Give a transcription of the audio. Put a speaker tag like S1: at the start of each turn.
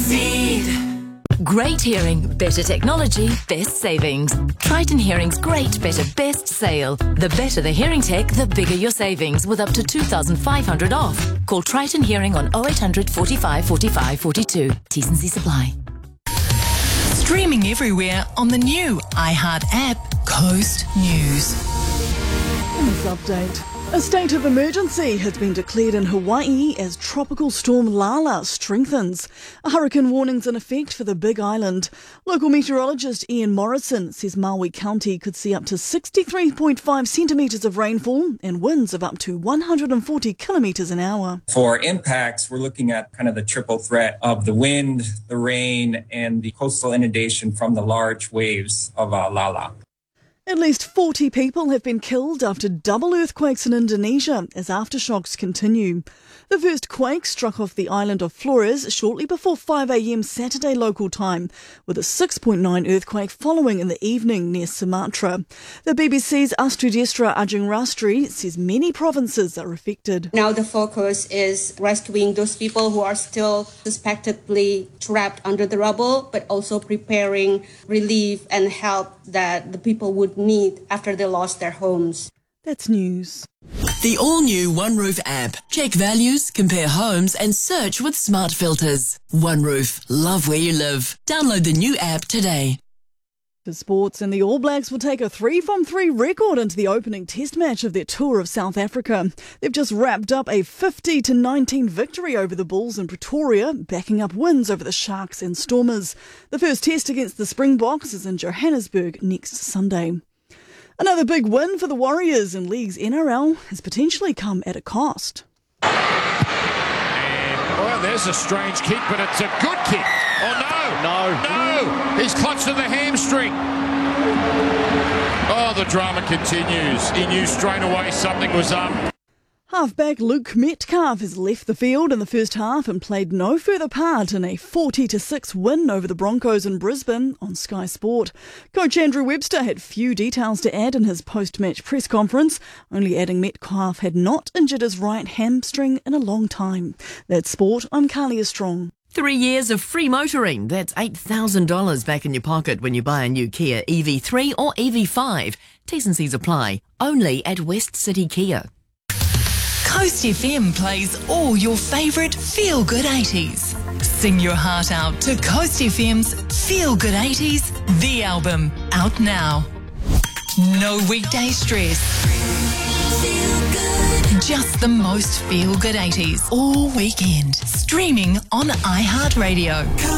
S1: Speed. Great hearing, better technology, best savings. Triton Hearing's Great Better Best Sale. The better the hearing tech, the bigger your savings, with up to $2,500 off. Call Triton Hearing on 0800 45 45 42. T&C Supply.
S2: Streaming everywhere on the new iHeart app, Coast News.
S3: In this update, a state of emergency has been declared in Hawaii as Tropical Storm Lala strengthens. A hurricane warning's in effect for the Big Island. Local meteorologist Ian Morrison says Maui County could see up to 63.5 centimetres of rainfall and winds of up to 140 kilometres an hour.
S4: For impacts, we're looking at kind of the triple threat of the wind, the rain, and the coastal inundation from the large waves of Lala.
S3: At least 40 people have been killed after double earthquakes in Indonesia as aftershocks continue. The first quake struck off the island of Flores shortly before 5 a.m. Saturday local time, with a 6.9 earthquake following in the evening near Sumatra. The BBC's Astudestra Ajingrastri says many provinces are affected.
S5: Now the focus is rescuing those people who are still suspectedly trapped under the rubble, but also preparing relief and help that the people would need after they lost their homes.
S3: That's news.
S2: The all-new OneRoof app. Check values, compare homes and search with smart filters. OneRoof. Love where you live. Download the new app today.
S3: For sports, and the All Blacks will take a 3-from-3 record into the opening test match of their tour of South Africa. They've just wrapped up a 50-19 victory over the Bulls in Pretoria, backing up wins over the Sharks and Stormers. The first test against the Springboks is in Johannesburg next Sunday. Another big win for the Warriors in League's NRL has potentially come at a cost.
S6: And, well, there's a strange kick, but it's a good kick. Oh, no. No. He's clutched to the hamstring. Oh, the drama continues. He knew straight away something was up.
S3: Halfback Luke Metcalf has left the field in the first half and played no further part in a 40-6 win over the Broncos in Brisbane on Sky Sport. Coach Andrew Webster had few details to add in his post-match press conference, only adding Metcalf had not injured his right hamstring in a long time. That's sport. I'm Carlia Strong.
S7: 3 years of free motoring. That's $8,000 back in your pocket when you buy a new Kia EV3 or EV5. T&Cs apply. Only at West City Kia.
S2: Coast FM plays all your favourite feel-good 80s. Sing your heart out to Coast FM's Feel Good 80s, the album, out now. No weekday stress. Just the most feel-good 80s all weekend. Streaming on iHeartRadio.